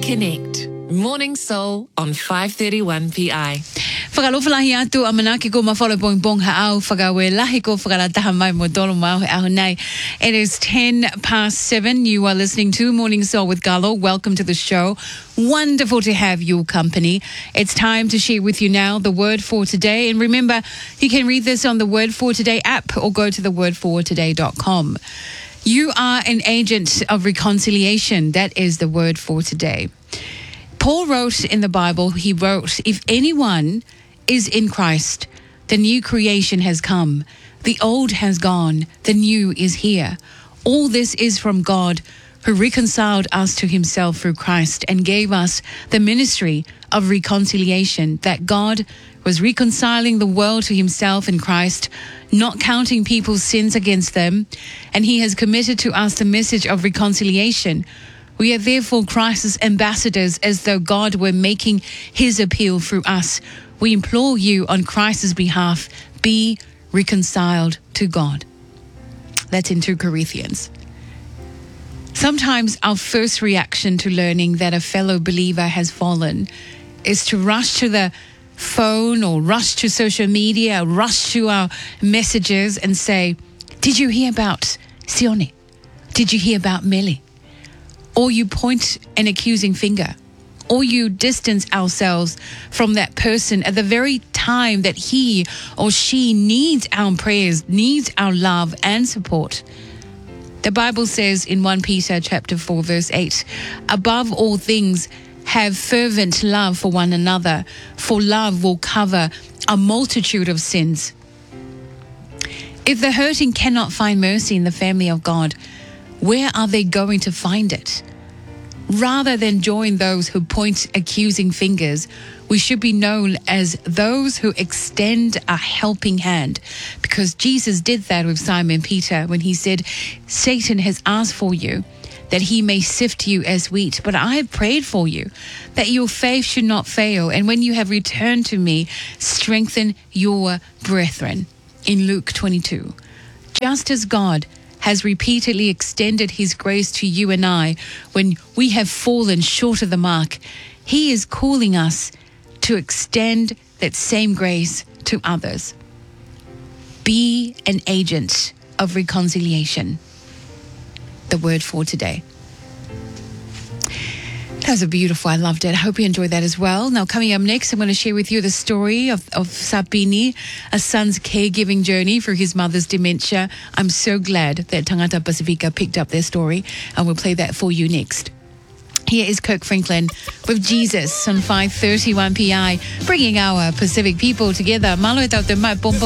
Connect. Morning Soul on 531 PI. Whakalofalahi atu amanaki ko mawhalo bong ha'au whakawelahi ko whakalataha mai mo dolo mau he aho nei. It is 7:10. You are listening to Morning Soul with Galo. Welcome to the show. Wonderful to have your company. It's time to share with you now the word for today. And remember, you can read this on the Word for Today app or go to thewordfortoday.com. You are an agent of reconciliation. That is the word for today. Paul wrote in the Bible, he wrote, if anyone is in Christ, the new creation has come. The old has gone. The new is here. All this is from God, who reconciled us to himself through Christ and gave us the ministry of reconciliation, that God was reconciling the world to himself in Christ, not counting people's sins against them, and he has committed to us the message of reconciliation. We are therefore Christ's ambassadors, as though God were making his appeal through us. We implore you on Christ's behalf, be reconciled to God. That's in 2 Corinthians. Sometimes our first reaction to learning that a fellow believer has fallen is to rush to the phone or rush to social media, rush to our messages and say, did you hear about Sione? Did you hear about Melly? Or you point an accusing finger, or you distance ourselves from that person at the very time that he or she needs our prayers, needs our love and support. The Bible says in 1 Peter chapter 4 verse 8, above all things, have fervent love for one another, for love will cover a multitude of sins. If the hurting cannot find mercy in the family of God, where are they going to find it? Rather than join those who point accusing fingers, we should be known as those who extend a helping hand, because Jesus did that with Simon Peter when he said, Satan has asked for you, that he may sift you as wheat, but I have prayed for you, that your faith should not fail, and when you have returned to me, strengthen your brethren. In Luke 22. Just as God has repeatedly extended his grace to you and I when we have fallen short of the mark, he is calling us to extend that same grace to others. Be an agent of reconciliation. The word for today. That was beautiful. I loved it. I hope you enjoyed that as well. Now, coming up next, I'm going to share with you the story of Sapini, a son's caregiving journey through his mother's dementia. I'm so glad that Tangata Pacifica picked up their story, and we'll play that for you next. Here is Kirk Franklin with Jesus on 531 PI, bringing our Pacific people together. Malo tau te mai pompo